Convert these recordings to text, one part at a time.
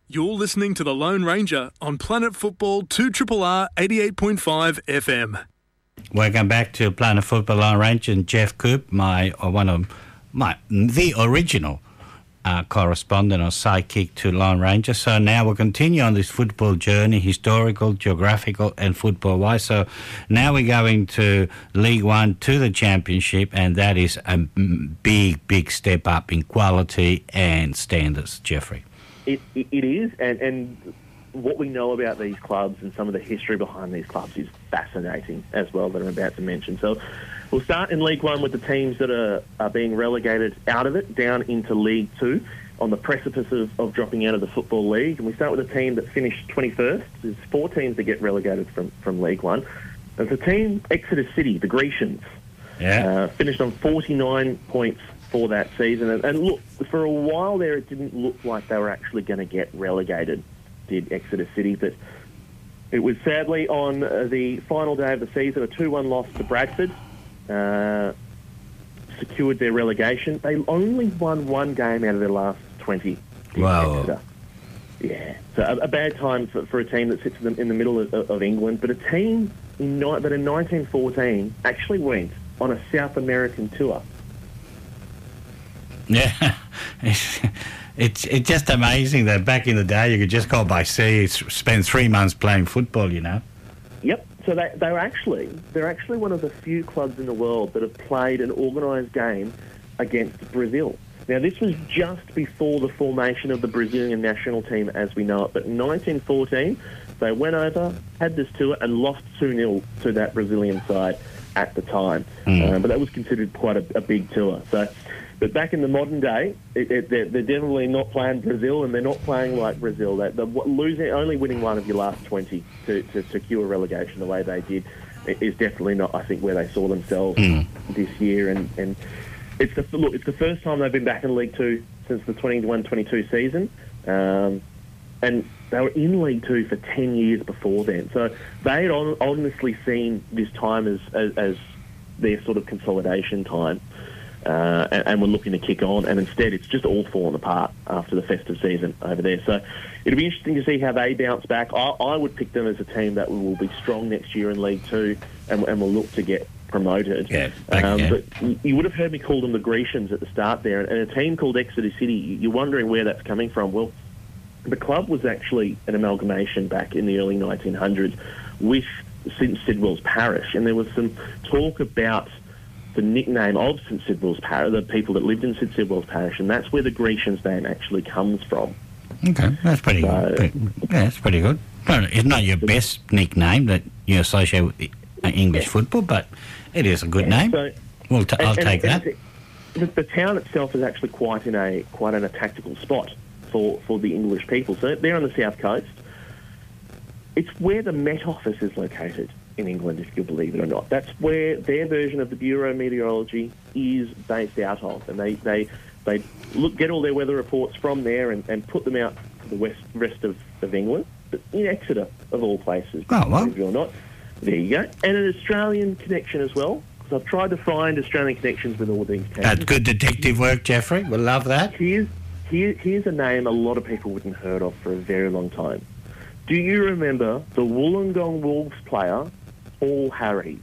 You're listening to The Lone Ranger on Planet Football 2RRR 88.5 FM. Welcome back to Planet Football Lone Ranger and Jeff Coop, the original correspondent or sidekick to Lone Ranger. So now we'll continue on this football journey, historical, geographical and football-wise. So now we're going to League One, to the Championship, and that is a big, big step up in quality and standards, Jeffrey. It is, and what we know about these clubs and some of the history behind these clubs is fascinating as well, that I'm about to mention. So we'll start in League One with the teams that are being relegated out of it, down into League Two, on the precipice of dropping out of the Football League. And we start with a team that finished 21st. There's 4 teams that get relegated from League One. There's a team, Exeter City, the Grecians, finished on 49 points for that season. And look, for a while there, it didn't look like they were actually going to get relegated, did Exeter City. But it was sadly on the final day of the season, a 2-1 loss to Bradford, secured their relegation. They only won 1 game out of their last 20. Wow. Exeter. Yeah, so a bad time for a team that sits in the middle of England, but a team that in 1914 actually went on a South American tour. Yeah, it's just amazing that back in the day you could just go by sea, spend 3 months playing football, you know. Yep. So they're actually one of the few clubs in the world that have played an organised game against Brazil. Now, this was just before the formation of the Brazilian national team as we know it, but in 1914 they went over, had this tour and lost 2-0 to that Brazilian side at the time. But that was considered quite a big tour. So. But back in the modern day, they're definitely not playing Brazil, and they're not playing like Brazil. They're only winning 1 of your last 20 to secure relegation the way they did is definitely not, I think, where they saw themselves this year. And it's the first time they've been back in League Two since the 21-22 season, and they were in League Two for 10 years before then. So they had honestly seen this time as their sort of consolidation time. And we're looking to kick on, and instead it's just all fallen apart after the festive season over there. So it'll be interesting to see how they bounce back. I would pick them as a team that will be strong next year in League Two and will look to get promoted. Yeah, But you would have heard me call them the Grecians at the start there, and a team called Exeter City, you're wondering where that's coming from. Well, the club was actually an amalgamation back in the early 1900s with St Sidwell's Parish, and there was some talk about the nickname of St Sidwell's Parish, the people that lived in St Sidwell's Parish, and that's where the Grecians name actually comes from. Okay, that's pretty good. Yeah, that's pretty good. It's not your best nickname that you associate with English football, but it is a good name. So, I'll take that. The town itself is actually quite in a tactical spot for the English people. So they're on the south coast. It's where the Met Office is located in England, if you believe it or not. That's where their version of the Bureau of Meteorology is based out of, and they get all their weather reports from there and put them out to the rest of England, but in Exeter, of all places. Oh, well. Believe it or not. There you go. And an Australian connection as well, because I've tried to find Australian connections with all these teams. That's good detective work, Jeffrey. We'll love that. Here's a name a lot of people wouldn't have heard of for a very long time. Do you remember the Wollongong Wolves player, Paul Harries?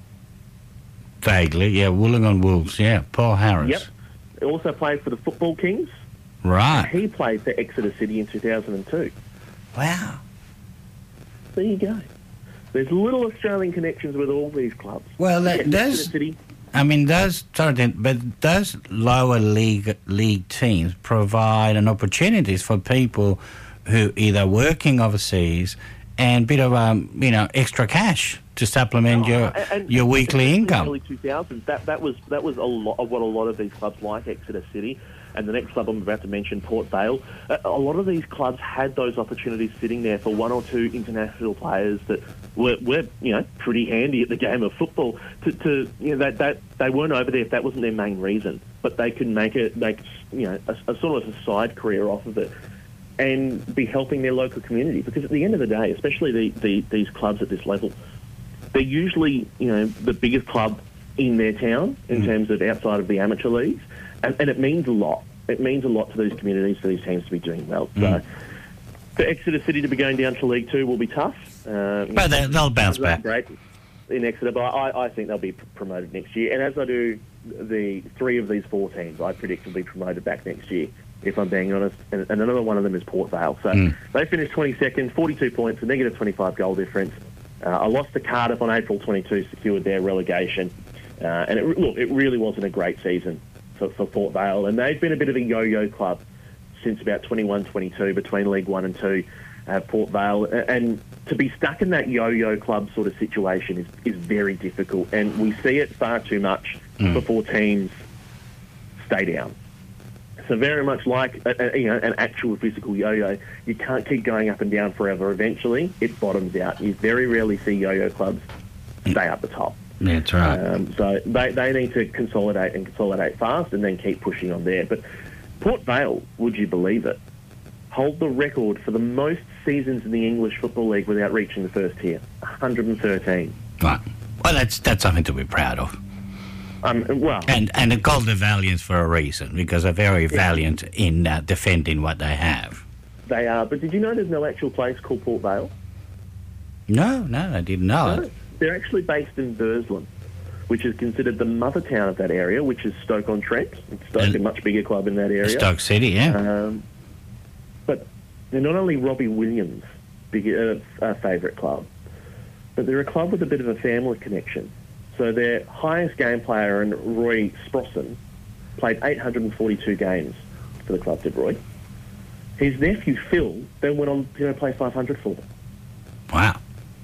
Vaguely, yeah. Wollongong Wolves, yeah. Paul Harris. Yep. He also played for the Football Kings. Right. He played for Exeter City in 2002. Wow. There you go. There's little Australian connections with all these clubs. Well, that does. Exeter City. I mean, those lower league teams provide an opportunities for people who either working overseas and a bit of extra cash to supplement your weekly income. In the early 2000s, that was a lot of what a lot of these clubs like Exeter City and the next club I'm about to mention, Port Vale, a lot of these clubs had those opportunities sitting there for 1 or 2 international players that were pretty handy at the game of football. That they weren't over there if that wasn't their main reason, but they could make a sort of a side career off of it and be helping their local community. Because at the end of the day, especially these clubs at this level, they're usually the biggest club in their town in terms of outside of the amateur leagues. And it means a lot. It means a lot to these communities, for these teams to be doing well. So For Exeter City to be going down to League Two will be tough. But they'll bounce back. Great in Exeter, but I think they'll be promoted next year. And as I do the 3 of these 4 teams, I predict will be promoted back next year, if I'm being honest. And another one of them is Port Vale. So they finished 22nd, 42 points, a negative 25 goal difference. I lost to Cardiff on April 22, secured their relegation. And it really wasn't a great season for Port Vale. And they've been a bit of a yo-yo club since about 21-22 between League 1 and 2. Port Vale, and to be stuck in that yo-yo club sort of situation is very difficult, and we see it far too much before teams stay down. So very much like an actual physical yo-yo, you can't keep going up and down forever. Eventually, it bottoms out. You very rarely see yo-yo clubs stay up the top. That's right. So they need to consolidate fast, and then keep pushing on there. But Port Vale, would you believe it, hold the record for the most seasons in the English Football League without reaching the first tier, 113. Right. Well, that's something to be proud of. Well, and they're called the Valiants for a reason, because they're very valiant in defending what they have. They are, but did you know there's no actual place called Port Vale? No, I didn't know it. They're actually based in Burslem, which is considered the mother town of that area, which is Stoke-on-Trent. Stoke, a much bigger club in that area. Stoke City, yeah. But they're not only Robbie Williams' favourite club, but they're a club with a bit of a family connection. So their highest game player, Roy Sprosson, played 842 games for the club, did Roy. His nephew, Phil, then went on to play 500 for them. Wow.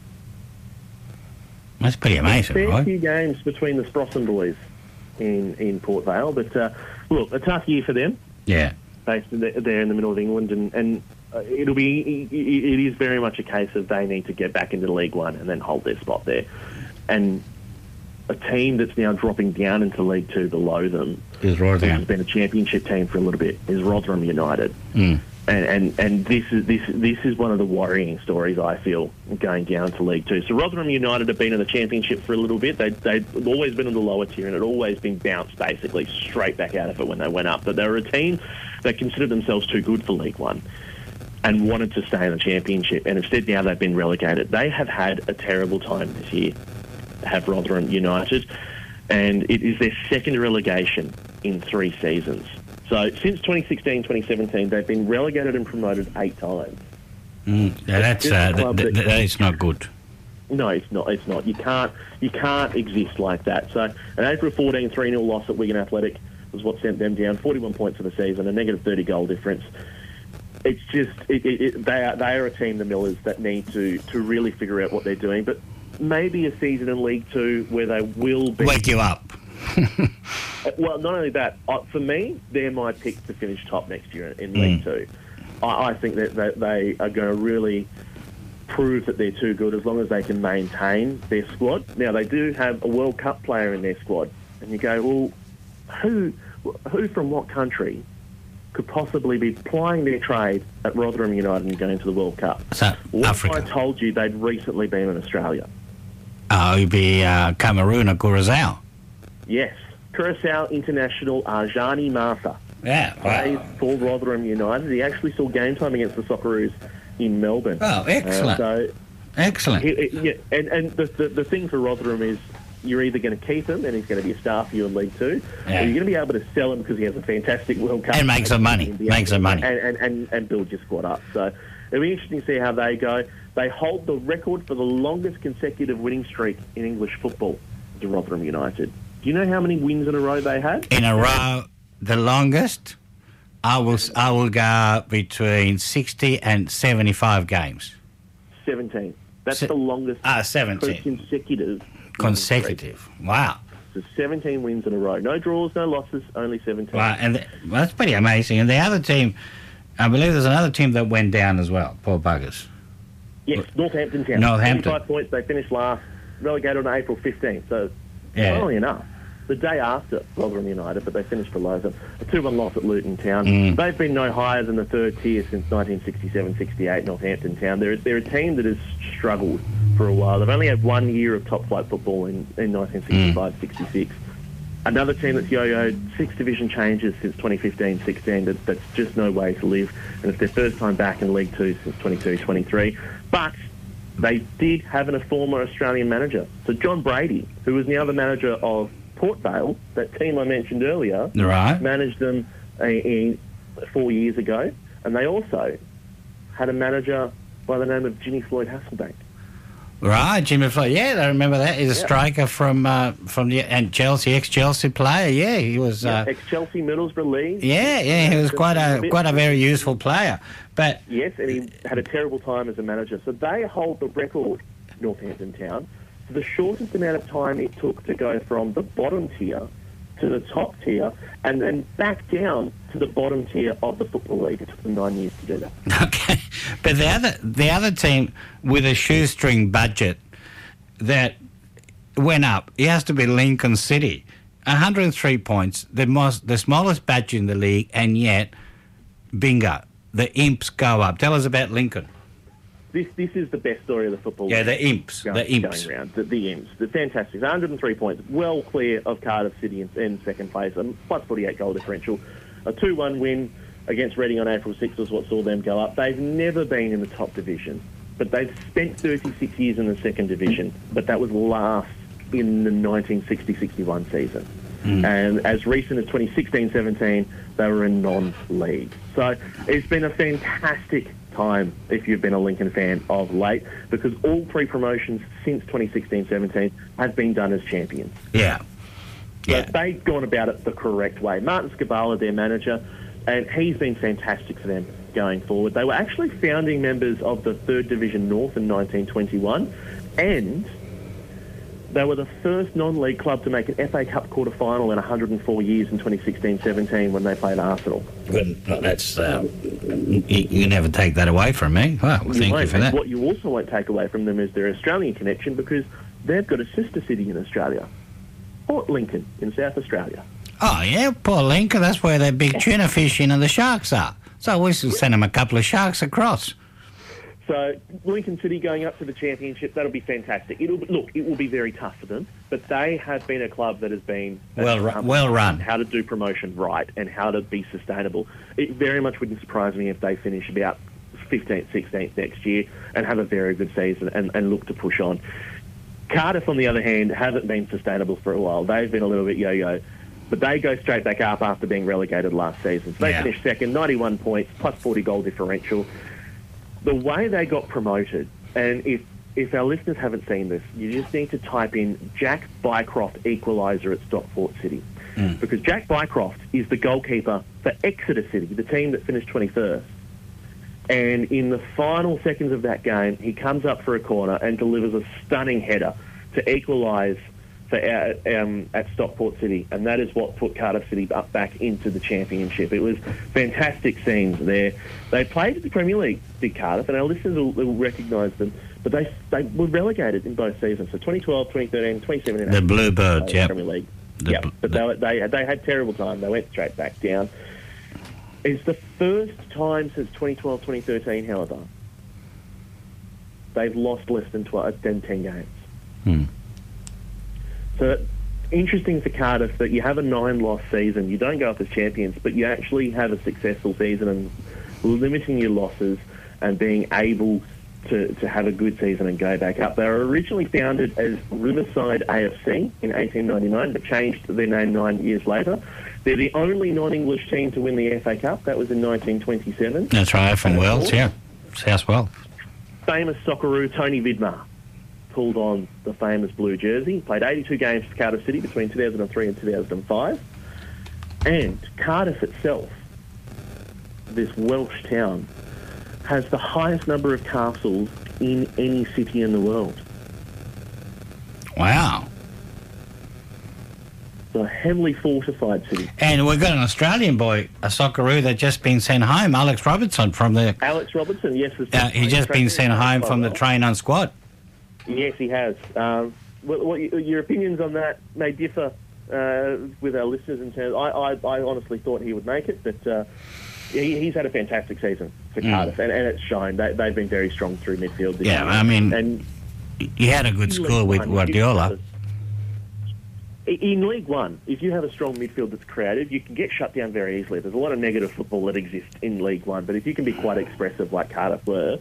That's pretty amazing, right? A few games between the Sprosson boys in Port Vale. But, look, a tough year for them. Yeah. Based there in the middle of England, and it is very much a case of they need to get back into League One and then hold their spot there. And a team that's now dropping down into League Two below them, is Rotherham. Has been a championship team for a little bit, is Rotherham United. And this is one of the worrying stories, I feel, going down to League Two. So Rotherham United have been in the championship for a little bit. They've always been in the lower tier, and had always been bounced basically straight back out of it when they went up. But they were a team that considered themselves too good for League One and wanted to stay in the championship. And instead now they've been relegated. They have had a terrible time this year, have Rotherham United, and it is their second relegation in 3 seasons. So since 2016-2017, they've been relegated and promoted 8 times. That is not good. No, it's not. It's not. You can't exist like that. So an April 14 3-0 loss at Wigan Athletic was what sent them down. 41 points for the season, a negative 30 goal difference. It's just they are a team, the Millers, that need to really figure out what they're doing. But maybe a season in League Two where they will wake you up. Well, not only that, for me, they're my pick to finish top next year in League Two. I think that they are going to really prove that they're too good as long as they can maintain their squad. Now, they do have a World Cup player in their squad, and you go, well, who from what country could possibly be plying their trade at Rotherham United and going to the World Cup? So, Africa. I told you they'd recently been in Australia. It would be Cameroon or Curacao. Yes. Curacao international Arjani Martha. Yeah, plays for Rotherham United. He actually saw game time against the Socceroos in Melbourne. Oh, excellent. Excellent. And the thing for Rotherham is you're either going to keep him and he's going to be a star for you in League Two, or you're going to be able to sell him because he has a fantastic World Cup. And make some money. And build your squad up. So it'll be interesting to see how they go. They hold the record for the longest consecutive winning streak in English football, to Rotherham United. Do you know how many wins in a row they had? In a row, the longest, I will go between 60 and 75 games. 17. That's the longest. 17. Consecutive. Wow. So 17 wins in a row. No draws, no losses, only 17. Wow, and that's pretty amazing. And the other team, I believe there's another team that went down as well, poor buggers. Yes, Northampton Town. 25 points, they finished last, relegated on April 15th. So, funnily enough, the day after Rotherham United, but they finished below them. A 2-1 loss at Luton Town. They've been no higher than the third tier since 1967-68, Northampton Town. They're a team that has struggled for a while. They've only had 1 year of top-flight football in 1965-66. Another team that's yo-yoed, 6 division changes since 2015-16. That's just no way to live. And it's their first time back in League Two since 22-23. But they did have a former Australian manager. So John Brady, who was now the manager of Port Vale, that team I mentioned earlier, Right. managed them 4 years ago. And they also had a manager by the name of Jimmy Floyd Hasselbank. Right, Jimmy Floyd. Yeah, I remember that. He's a striker from and Chelsea, ex-Chelsea player. Yeah, he was. Ex-Chelsea, Middlesbrough, Leeds. Yeah, he was quite a very useful player. But yes, and he had a terrible time as a manager. So they hold the record, Northampton Town, for the shortest amount of time it took to go from the bottom tier to the top tier and then back down to the bottom tier of the Football League. It took them 9 years to do that. okay, but the other team with a shoestring budget that went up, it has to be Lincoln City, 103 points, the smallest budget in the league, and yet, bingo, the Imps go up. Tell us about Lincoln. This is the best story of the Football Yeah, League. the Imps. Going around. The Imps. They're fantastic. 103 points, well clear of Cardiff City in second place, a plus 48 goal differential. A 2-1 win against Reading on April 6th was what saw them go up. They've never been in the top division, but they've spent 36 years in the second division, but that was last in the 1960-61 season. And as recent as 2016-17, they were in non-league. So it's been a fantastic time if you've been a Lincoln fan of late, because all 3 promotions since 2016-17 have been done as champions. Yeah. So they've gone about it the correct way. Martin Scabala, their manager, and he's been fantastic for them going forward. They were actually founding members of the 3rd Division North in 1921, and they were the first non-league club to make an FA Cup quarter-final in 104 years in 2016-17 when they played Arsenal. Well, that's you never take that away from me. Well, thank you for that. What you also won't take away from them is their Australian connection, because they've got a sister city in Australia, Port Lincoln in South Australia. Oh, yeah, Port Lincoln, that's where the big tuna fishing and the sharks are. So we should send them a couple of sharks across. So Lincoln City going up to the championship, that'll be fantastic. It will be very tough for them, but they have been a club that has been well run. How to do promotion right and how to be sustainable. It very much wouldn't surprise me if they finish about 15th, 16th next year and have a very good season and look to push on. Cardiff, on the other hand, haven't been sustainable for a while. They've been a little bit yo-yo, but they go straight back up after being relegated last season. So they finished second, 91 points, plus 40 goal differential. The way they got promoted, and if our listeners haven't seen this, you just need to type in Jack Bycroft equaliser at Stockport City. Because Jack Bycroft is the goalkeeper for Exeter City, the team that finished 21st. And in the final seconds of that game, he comes up for a corner and delivers a stunning header to equalise at Stockport City, and that is what put Cardiff City back into the championship. It was fantastic scenes there. They played at the Premier League, did Cardiff, and our listeners will recognise them, but they were relegated in both seasons, so 2012, 2013, 2017. The Bluebirds, yeah. Premier League. But they had terrible time. They went straight back down. It's the first time since 2012, 2013, however, they've lost less than 10 games. So interesting for Cardiff that you have a 9-loss season. You don't go up as champions, but you actually have a successful season and limiting your losses and being able to have a good season and go back up. They were originally founded as Riverside AFC in 1899, but changed their name 9 years later. They're the only non-English team to win the FA Cup. That was in 1927. That's right, from Wales, yeah. South Wales. Famous Socceroo Tony Vidmar pulled on the famous blue jersey. He played 82 games for Cardiff City between 2003 and 2005. And Cardiff itself, this Welsh town, has the highest number of castles in any city in the world. Wow. So a heavily fortified city. And we've got an Australian boy, a Socceroo, that's just been sent home, Alex Robertson, from the... Alex Robertson, yes. He's just been sent home from the train-on squad. Yes, he has. Your opinions on that may differ with our listeners in terms... I honestly thought he would make it, but he's had a fantastic season for Cardiff, and it's shown. They've been very strong through midfield this year. I mean, and he had a good score with Guardiola. In League One, if you have a strong midfield that's creative, you can get shut down very easily. There's a lot of negative football that exists in League One, but if you can be quite expressive like Cardiff were,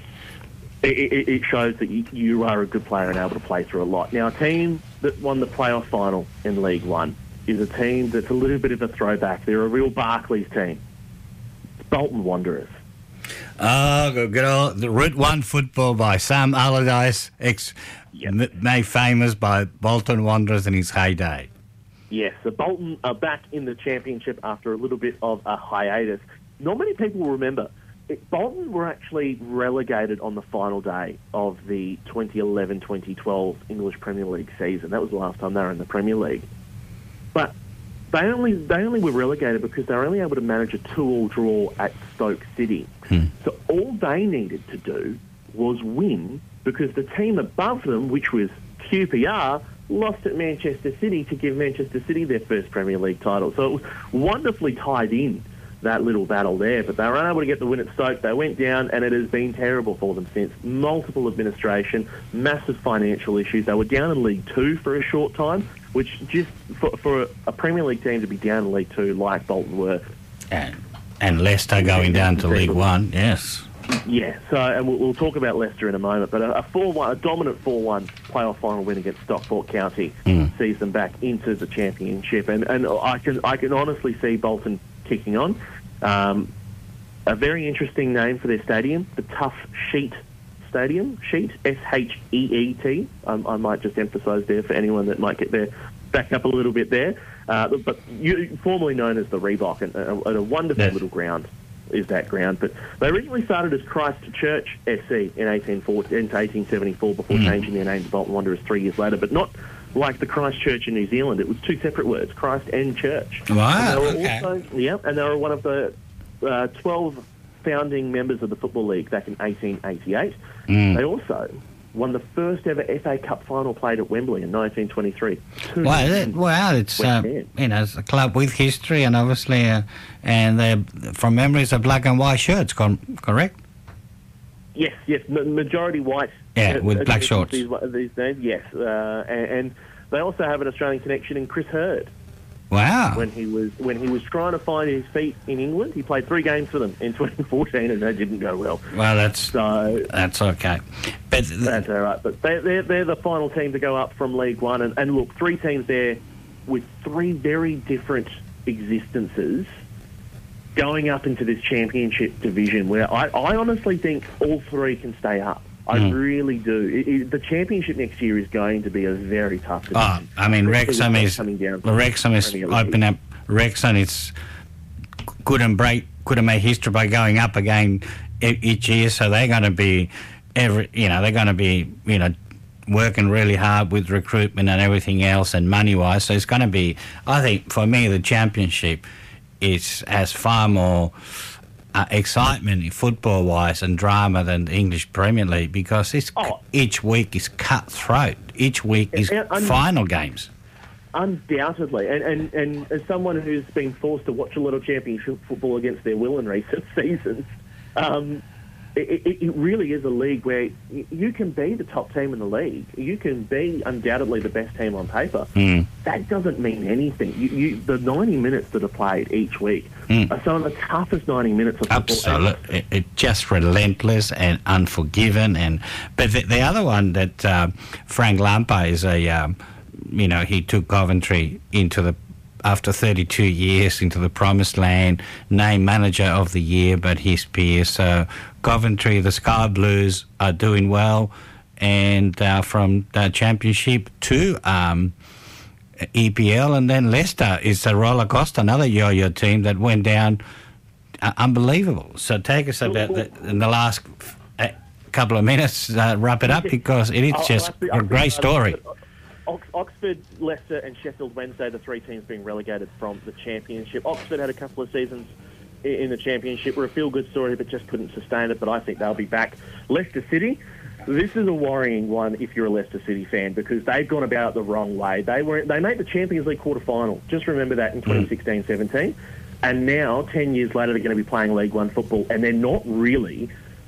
it shows that you are a good player and able to play through a lot. Now, a team that won the playoff final in League One is a team that's a little bit of a throwback. They're a real Barclays team. Bolton Wanderers. Oh, good old the Route 1 football by Sam Allardyce, made famous by Bolton Wanderers in his heyday. Yes, the Bolton are back in the championship after a little bit of a hiatus. Not many people will remember. Bolton were actually relegated on the final day of the 2011-2012 English Premier League season. That was the last time they were in the Premier League. But they only were relegated because they were only able to manage a 2-2 draw at Stoke City. So all they needed to do was win because the team above them, which was QPR, lost at Manchester City to give Manchester City their first Premier League title. So it was wonderfully tied in, that little battle there, but they were unable to get the win at Stoke. They went down, and it has been terrible for them since. Multiple administration, massive financial issues. They were down in League Two for a short time, which just for a Premier League team to be down in League Two like Bolton were. And Leicester going down to League One, yes. Yeah, so and we'll talk about Leicester in a moment, but a dominant 4-1 playoff final win against Stockport County sees them back into the championship, and I can honestly see Bolton kicking on. A very interesting name for their stadium, the Tough Sheet Stadium. Sheet, S-H-E-E-T. I might just emphasise there for anyone that might get their back up a little bit there. But formerly known as the Reebok, and a wonderful little ground is that ground. But they originally started as Christchurch SC in 1874 before changing their name to Bolton Wanderers 3 years later, but not like the Christchurch in New Zealand. It was two separate words, Christ and Church. Wow, and they were one of the 12 founding members of the Football League back in 1888. They also won the first ever FA Cup final played at Wembley in 1923. Wow, it's it's a club with history, and obviously, and they're, from memory, it's a black and white shirts, correct? Yes, majority white. Yeah, with black shorts. These days, yes, and they also have an Australian connection in Chris Hurd. Wow. When he was trying to find his feet in England, he played 3 games for them in 2014, and that didn't go well. Well, that's okay. But that's all right. But they're the final team to go up from League One, and look, 3 teams there with 3 very different existences going up into this championship division, where I honestly think all 3 can stay up. I really do. The championship next year is going to be a very tough division. I mean, Wrexham is open up. Wrexham is couldn't make history by going up again each year. So they're going to be working really hard with recruitment and everything else and money wise. So it's going to be. I think for me, the championship has far more excitement football-wise and drama than the English Premier League, because each week is cutthroat. Each week is final games. Undoubtedly. And as someone who's been forced to watch a lot of championship football against their will in recent seasons, it really is a league where you can be the top team in the league. You can be undoubtedly the best team on paper. That doesn't mean anything. The 90 minutes that are played each week are some of the toughest 90 minutes of football. Absolutely. It's just relentless and unforgiving. But the other one that Frank Lampard is he took Coventry after 32 years into the promised land, named manager of the year, but his peers. So Coventry, the Sky Blues, are doing well, and from the Championship to EPL, and then Leicester is a roller coaster, another yo-yo team that went down, unbelievable. So take us about in the last couple of minutes, wrap it up, because it is just a great story. Oxford, Leicester and Sheffield Wednesday, the 3 teams being relegated from the Championship. Oxford had a couple of seasons in the Championship, were a feel-good story, but just couldn't sustain it, but I think they'll be back. Leicester City, this is a worrying one if you're a Leicester City fan, because they've gone about it the wrong way. They made the Champions League quarter-final. Just remember that in 2016-17. And now, 10 years later, they're going to be playing League One football, and they're not really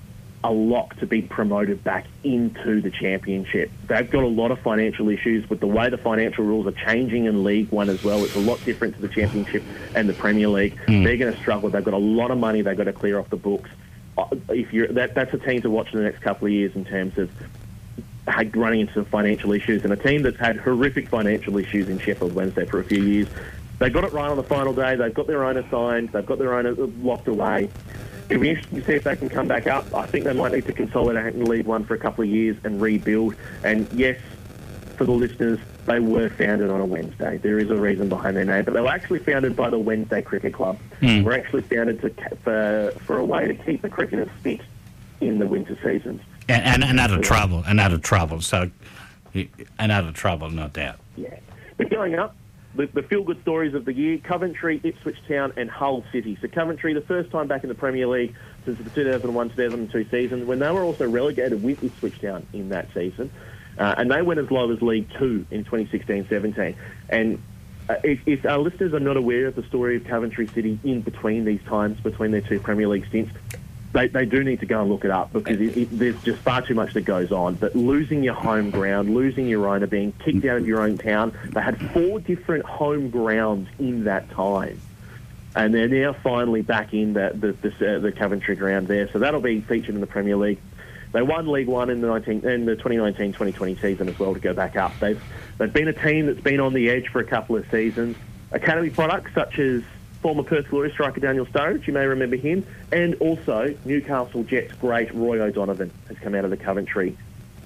a lock to be promoted back into the championship. They've got a lot of financial issues with the way the financial rules are changing in League One as well. It's a lot different to the championship and the Premier League. They're going to struggle. They've got a lot of money they've got to clear off the books. That's a team to watch in the next couple of years in terms of running into some financial issues, and a team that's had horrific financial issues in Sheffield Wednesday for a few years. They got it right on the final day. They've got their owner signed. They've got their owner locked away. It'll be interesting to see if they can come back up. I think they might need to consolidate in League One for a couple of years and rebuild. And yes, for the listeners, they were founded on a Wednesday. There is a reason behind their name, but they were actually founded by the Wednesday Cricket Club. Were actually founded for a way to keep the cricketers fit in the winter seasons. And out of trouble, So, out of trouble, no doubt. Yeah. But going up, the feel-good stories of the year, Coventry, Ipswich Town and Hull City. So Coventry, the first time back in the Premier League since the 2001-2002 season, when they were also relegated with Ipswich Town in that season. And they went as low as League Two in 2016-17. And if our listeners are not aware of the story of Coventry City in between these times, between their two Premier League stints, they do need to go and look it up, because there's just far too much that goes on. But losing your home ground, losing your owner, being kicked out of your own town, they had 4 different home grounds in that time. And they're now finally back in the Coventry ground there. So that'll be featured in the Premier League. They won League One in the 2019-2020 season as well to go back up. They've been a team that's been on the edge for a couple of seasons. Academy products such as former Perth Glory striker Daniel Sturridge, you may remember him, and also Newcastle Jets great Roy O'Donovan has come out of the Coventry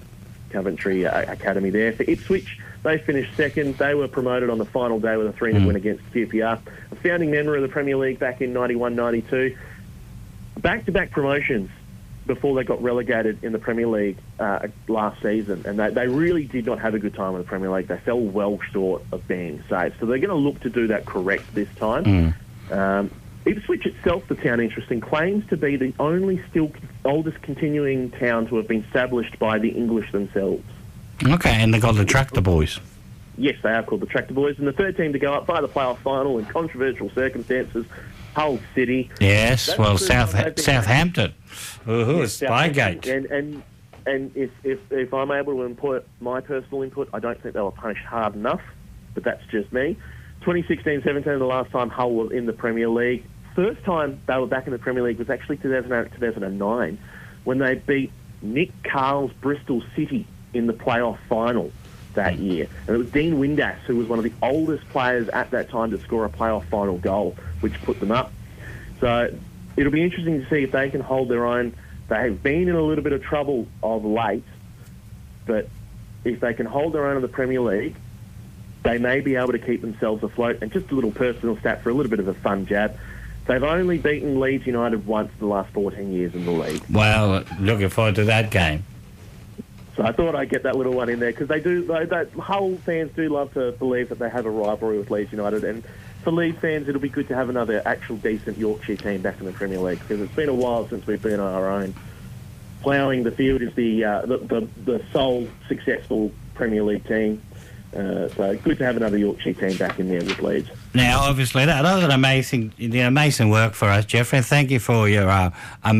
Academy there. For Ipswich, they finished second. They were promoted on the final day with a 3-0 win against QPR. A founding member of the Premier League back in 91-92. Back-to-back promotions before they got relegated in the Premier League last season, and they really did not have a good time in the Premier League. They fell well short of being safe, so they're going to look to do that correct this time. Ipswich itself, the town, interesting, claims to be the only still oldest continuing town to have been established by the English themselves. Okay, and they're called the Tractor Boys. Yes, they are called the Tractor Boys, and the third team to go up via the playoff final in controversial circumstances, Hull City. Yes, well, Southampton. It's Spygate. And if I'm able to input my personal input, I don't think they were punished hard enough, but that's just me. 2016-17, the last time Hull was in the Premier League. First time they were back in the Premier League was actually 2008-2009, when they beat Nick Carl's Bristol City in the playoff final that year. And it was Dean Windass, who was one of the oldest players at that time to score a playoff final goal, which put them up. So it'll be interesting to see if they can hold their own. They have been in a little bit of trouble of late, but if they can hold their own in the Premier League, they may be able to keep themselves afloat. And just a little personal stat for a little bit of a fun jab. They've only beaten Leeds United once in the last 14 years in the league. Well, looking forward to that game. So I thought I'd get that little one in there, because Hull fans do love to believe that they have a rivalry with Leeds United, and for Leeds fans it'll be good to have another actual decent Yorkshire team back in the Premier League, because it's been a while since we've been on our own. Ploughing the field is the sole successful Premier League team. So good to have another Yorkshire team back in there with Leeds. Now, obviously, that was amazing work for us, Jeffrey. Thank you for your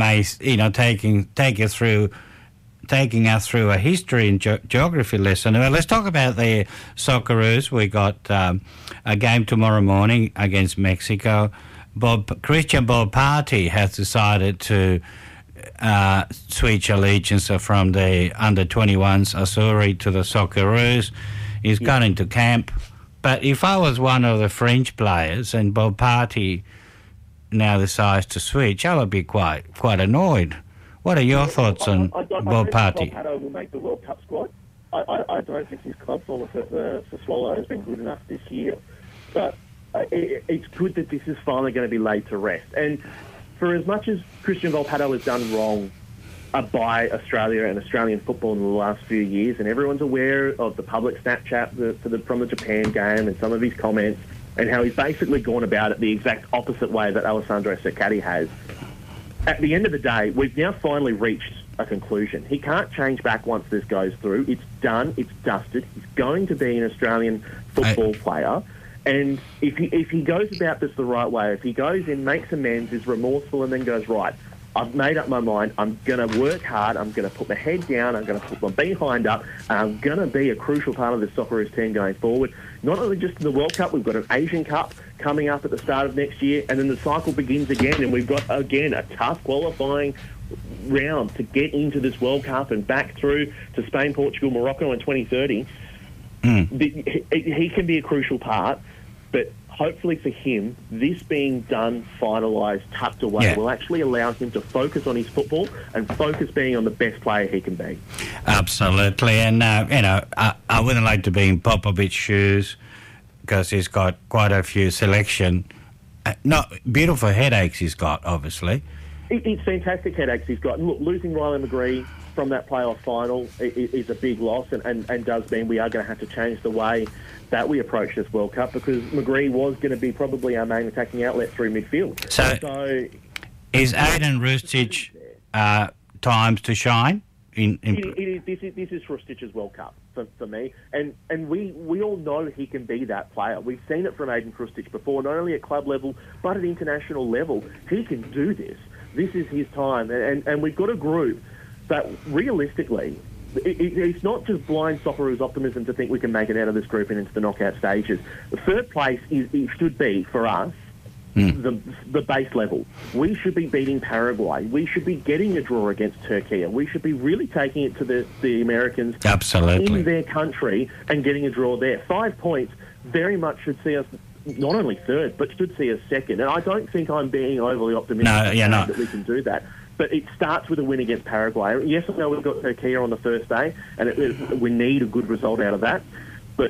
taking us through a history and geography lesson. Well, let's talk about the Socceroos. We got a game tomorrow morning against Mexico. Christian Bob Party has decided to switch allegiance from the under-21s Azzurri to the Socceroos. He's gone into camp. But if I was one of the French players and Bob Party now decides to switch, I would be quite annoyed. What are your thoughts on Bob Party? Bob Party will make the World Cup squad. I don't think his club for Swallow has been good enough this year. But it's good that this is finally going to be laid to rest. And for as much as Christian Volpato has done wrong by Australia and Australian football in the last few years, and everyone's aware of the public Snapchat from the Japan game and some of his comments, and how he's basically gone about it the exact opposite way that Alessandro Ceccati has. At the end of the day, we've now finally reached a conclusion. He can't change back once this goes through. It's done. It's dusted. He's going to be an Australian football player. And if he goes about this the right way, if he goes in, makes amends, is remorseful, and then goes, right, I've made up my mind. I'm going to work hard. I'm going to put my head down. I'm going to put my behind up. And I'm going to be a crucial part of the Socceroos team going forward. Not only just in the World Cup, we've got an Asian Cup coming up at the start of next year, and then the cycle begins again, and we've got, again, a tough qualifying round to get into this World Cup and back through to Spain, Portugal, Morocco in 2030. He can be a crucial part, but hopefully for him, this being done, finalised, tucked away, will actually allow him to focus on his football and focus being on the best player he can be. Absolutely. And, I wouldn't like to be in Popovic's shoes because he's got quite a few selection. Not beautiful headaches he's got, obviously. It's fantastic headaches he's got. Look, losing Riley McGree from that playoff final is a big loss and does mean we are going to have to change the way that we approach this World Cup, because McGree was going to be probably our main attacking outlet through midfield. So is Aiden Rustic times to shine? This is Rustic's World Cup for me, and we all know he can be that player. We've seen it from Aiden Rustic before, not only at club level but at international level. He can do this. This is his time, and we've got a group that realistically, it's not just blind Socceroos optimism to think we can make it out of this group and into the knockout stages. The third place should be, for us, the base level. We should be beating Paraguay. We should be getting a draw against Turkey. We should be really taking it to the Americans in their country and getting a draw there. 5 points very much should see us not only third, but should see us second. And I don't think I'm being overly optimistic that we can do that. But it starts with a win against Paraguay. Yes, I know we've got Turkey on the first day, and we need a good result out of that. But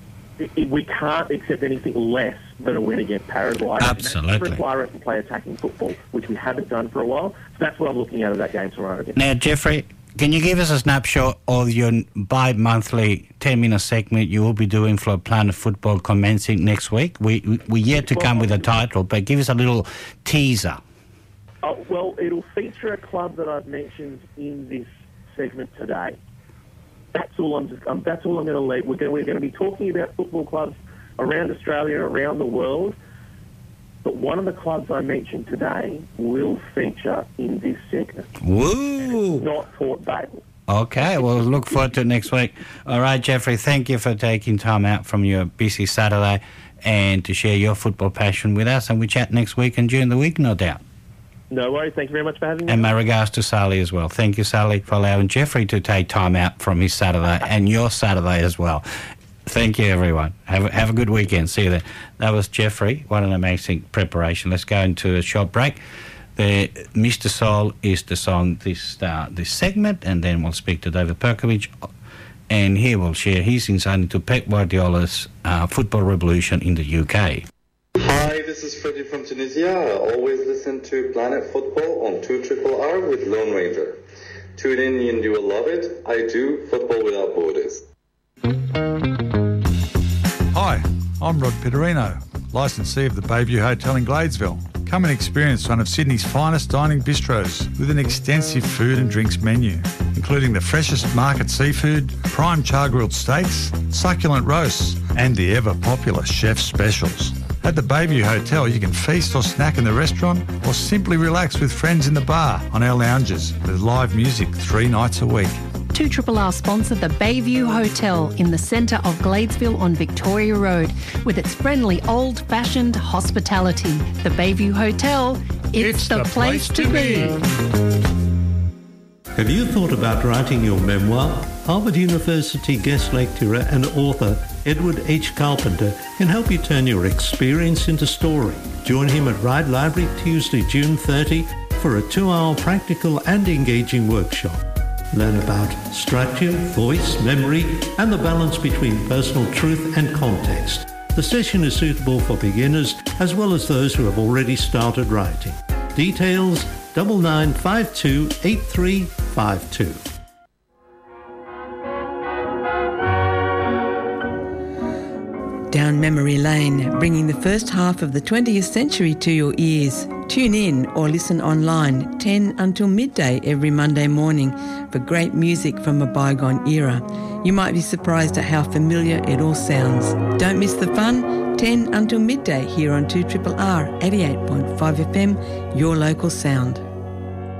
we can't accept anything less than a win against Paraguay. Absolutely. That requires us to play attacking football, which we haven't done for a while. So that's what I'm looking at that game tomorrow again. Now, Jeffrey, can you give us a snapshot of your bi-monthly 10-minute segment you will be doing for Planet Football commencing next week? We're yet to come with a title, but give us a little teaser. Oh, well, it'll feature a club that I've mentioned in this segment today. That's all I'm going to leave. We're going to be talking about football clubs around Australia, around the world. But one of the clubs I mentioned today will feature in this segment. Woo! It's not Port Vale. Okay, well, look forward to it next week. All right, Jeffrey, thank you for taking time out from your busy Saturday and to share your football passion with us. And we chat next week and during the week, no doubt. No worries. Thank you very much for having me. And my regards to Sally as well. Thank you, Sally, for allowing Jeffrey to take time out from his Saturday and your Saturday as well. Thank you, everyone. Have a good weekend. See you there. That was Jeffrey. What an amazing preparation. Let's go into a short break. Mr. Soul is the song this segment, and then we'll speak to David Perkovich, and he will share his insight into Pep Guardiola's football revolution in the UK. Hi, this is Freddie from Tunisia. I always listen to Planet Football on 2RRR with Lone Ranger. Tune in and you will love it. I do Football Without Borders. Hi, I'm Rod Pitterino, licensee of the Bayview Hotel in Gladesville. Come and experience one of Sydney's finest dining bistros with an extensive food and drinks menu, including the freshest market seafood, prime char-grilled steaks, succulent roasts, and the ever-popular chef specials. At the Bayview Hotel, you can feast or snack in the restaurant or simply relax with friends in the bar on our lounges with live music 3 nights a week. 2RRR sponsor the Bayview Hotel in the centre of Gladesville on Victoria Road with its friendly old-fashioned hospitality. The Bayview Hotel, it's the place to be. Have you thought about writing your memoir? Harvard University guest lecturer and author Edward H. Carpenter can help you turn your experience into story. Join him at Ride Library Tuesday, June 30 for a 2-hour practical and engaging workshop. Learn about structure, voice, memory, and the balance between personal truth and context. The session is suitable for beginners as well as those who have already started writing. Details 9952 8352. Down memory lane, bringing the first half of the 20th century to your ears. Tune in or listen online 10 until midday every Monday morning for great music from a bygone era. You might be surprised at how familiar it all sounds. Don't miss the fun. 10 until midday here on 2RRR 88.5 FM, your local sound.